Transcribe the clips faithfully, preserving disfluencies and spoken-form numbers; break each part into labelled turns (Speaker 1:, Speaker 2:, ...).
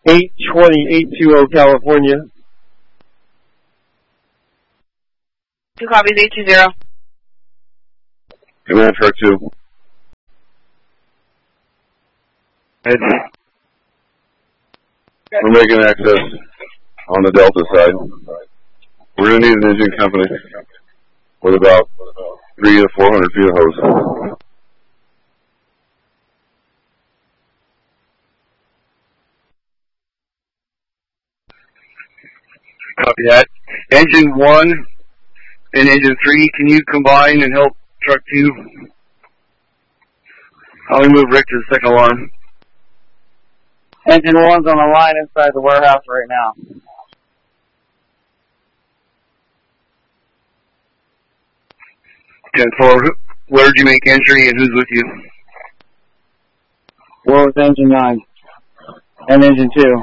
Speaker 1: eight twenty, eight twenty California.
Speaker 2: Two copies, eight two zero.
Speaker 3: Command truck two.
Speaker 1: Head.
Speaker 3: We're making access on the Delta side. We're going to need an engine company with about three to four hundred feet of hose.
Speaker 1: Copy that. Engine one and engine three, can you combine and help truck two? I'll move Rick to the second alarm.
Speaker 4: Engine one's on the line inside the warehouse right now.
Speaker 1: ten four, where did you make entry and who's with you?
Speaker 4: We're with engine nine and engine two.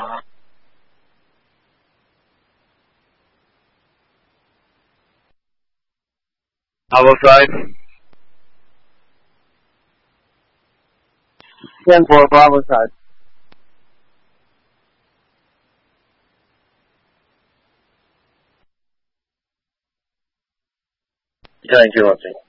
Speaker 1: Bravo side.
Speaker 4: ten four, Bravo side.
Speaker 1: Going two one three.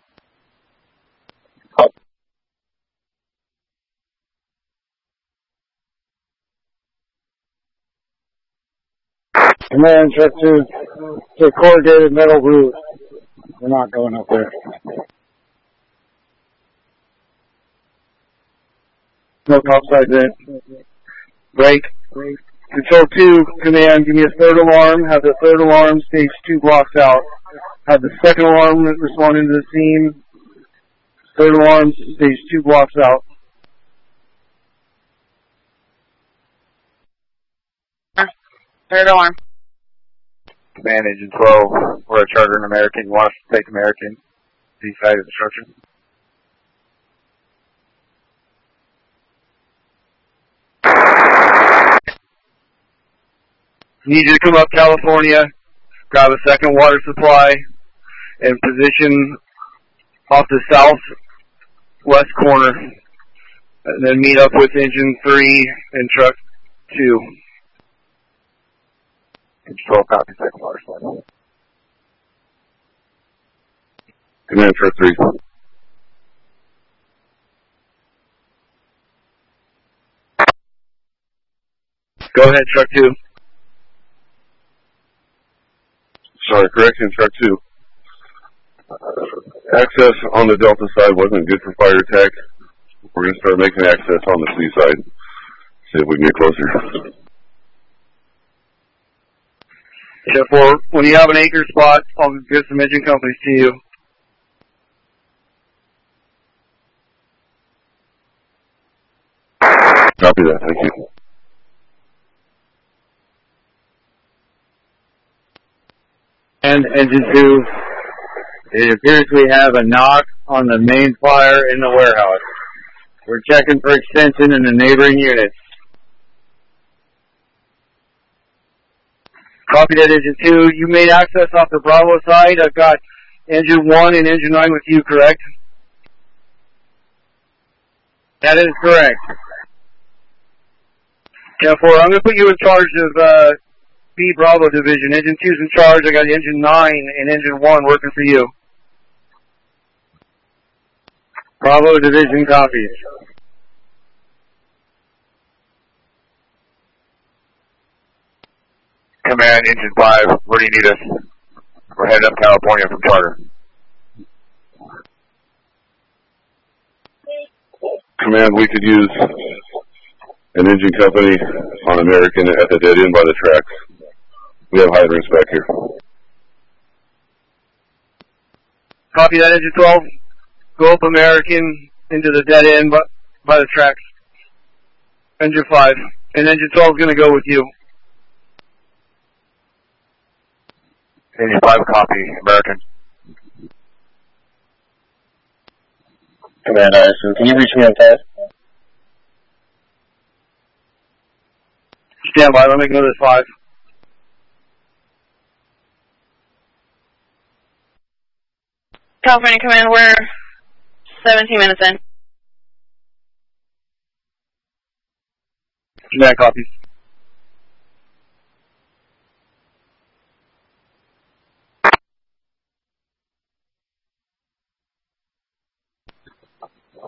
Speaker 4: Command truck two to corrugated metal roof. We're not going up there.
Speaker 1: No topside then. Break. Control two, command, give me a third alarm. Have the third alarm stage two blocks out. Have the second alarm respond into the scene. Third alarm stage two blocks out.
Speaker 2: Third alarm.
Speaker 5: Command engine twelve, we're a charter in American. You want us to take American, east side of the structure?
Speaker 1: Need you to come up California, grab a second water supply, and position off the southwest corner. And then meet up with engine three and truck two.
Speaker 5: Control copy, second water supply.
Speaker 3: Command truck three.
Speaker 1: Go ahead, truck two.
Speaker 3: Sorry, correction, truck two. Access on the Delta side wasn't good for fire attack. We're going to start making access on the C side. See if we can get closer.
Speaker 1: Yeah, for when you have an anchor spot, I'll give some engine companies to you.
Speaker 3: Copy that, thank you.
Speaker 4: And engine two, it appears we have a knock on the main fire in the warehouse. We're checking for extension in the neighboring units.
Speaker 1: Copy that, engine two. You made access off the Bravo side. I've got engine one and engine nine with you, correct?
Speaker 4: That is correct.
Speaker 1: Yeah, four. I'm going to put you in charge of uh, B Bravo division. Engine two's in charge. I got engine nine and engine one working for you.
Speaker 4: Bravo division copies.
Speaker 5: Command engine five, where do you need us? We're heading up California from charter.
Speaker 3: Command, we could use an engine company on American at the dead end by the tracks. We have hydrants back here.
Speaker 1: Copy that, engine twelve. Go up American into the dead end by, by the tracks. Engine five. And engine twelve is going to go with you.
Speaker 5: Engine five, copy, American.
Speaker 4: Command I S O, can you reach me on task?
Speaker 1: Stand by, let me go to five.
Speaker 2: California Command, we're seventeen minutes in.
Speaker 1: Command copies.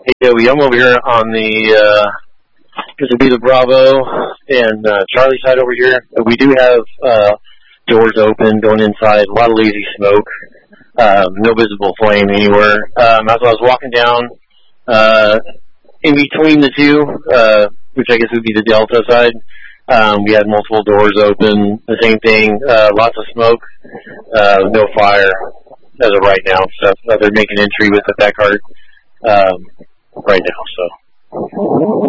Speaker 6: Hey, Joey, I'm over here on the, uh, this would be the Bravo and uh, Charlie side over here. We do have uh, doors open going inside, a lot of lazy smoke, um, no visible flame anywhere. Um, as I was walking down uh, in between the two, uh, which I guess would be the Delta side, um, we had multiple doors open, the same thing, uh, lots of smoke, uh, no fire as of right now. So uh, they're making entry with the back cart um, right now, so.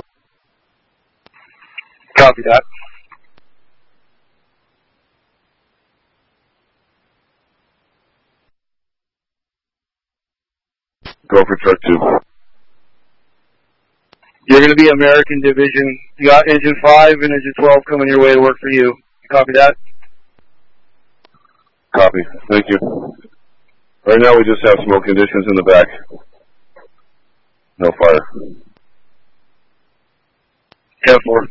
Speaker 5: Copy that.
Speaker 3: Go for truck two.
Speaker 1: You're going to be American Division. You got engine five and engine twelve coming your way to work for you. Copy that?
Speaker 3: Copy. Thank you. Right now we just have smoke conditions in the back. No fire.
Speaker 1: ten four.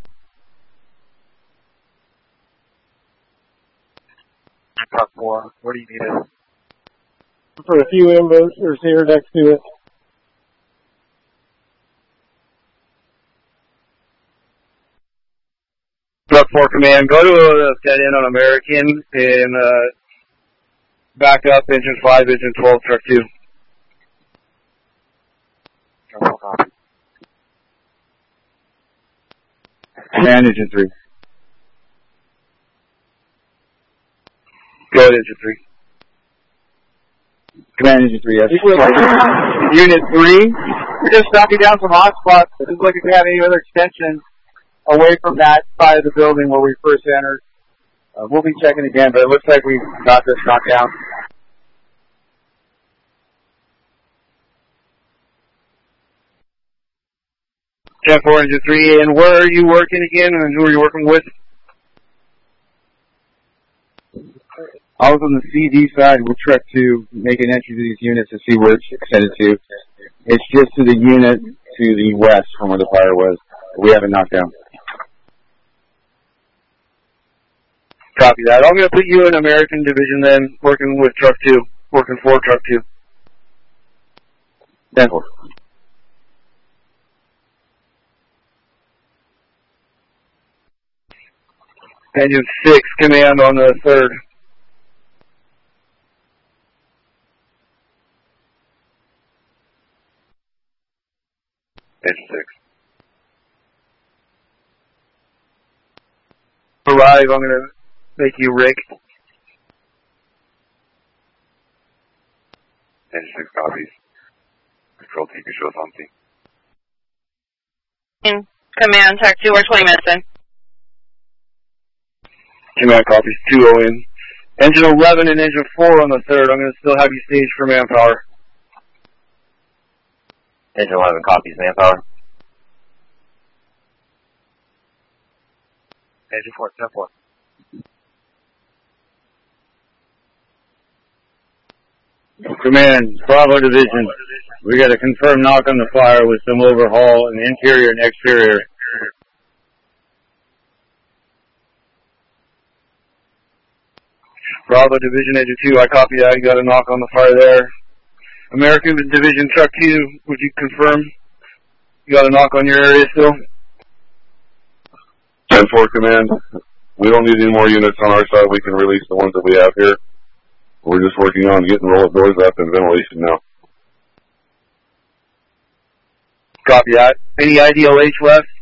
Speaker 5: Truck four, where do you need it?
Speaker 1: For a few ambushes here next to it. Truck four command, go to a dead end on American and uh, back up engine five, engine twelve, truck two.
Speaker 5: Truck four, copy.
Speaker 4: Command engine three.
Speaker 1: Go ahead, engine three.
Speaker 4: Command engine three, yes.
Speaker 1: Unit three.
Speaker 7: We're just knocking down some hot spots. It doesn't look like we have any other extensions away from that side of the building where we first entered. Uh, we'll be checking again, but it looks like we've got this knocked down.
Speaker 1: ten four, engine three, and where are you working again, and who are you working with?
Speaker 4: I was on the C D side with truck two, making entry to these units to see where it's extended to. It's just to the unit to the west from where the fire was. We haven't knocked down.
Speaker 1: Copy that. I'm going to put you in American Division then, working with truck two, working for truck two.
Speaker 4: ten four.
Speaker 1: Engine six, command on the third.
Speaker 5: Engine six.
Speaker 1: Arrive, I'm going to make you Rick.
Speaker 5: Engine six copies. Control team, you show something.
Speaker 2: In command, tech two, we're twenty minutes in.
Speaker 1: Command copies, two oh in. Engine eleven and engine four on the third. I'm going to still have you staged for manpower.
Speaker 6: Engine eleven copies, manpower.
Speaker 5: Engine four, ten four.
Speaker 4: Command, Bravo Division. We got a confirmed knock on the fire with some overhaul in the interior and exterior.
Speaker 1: Bravo Division, engine two, I copy that. You got a knock on the fire there. American Division, truck two, would you confirm? You got a knock on your area still?
Speaker 3: ten four command. We don't need any more units on our side. We can release the ones that we have here. We're just working on getting roll-up doors up and ventilation now.
Speaker 1: Copy that. Any I D L H left?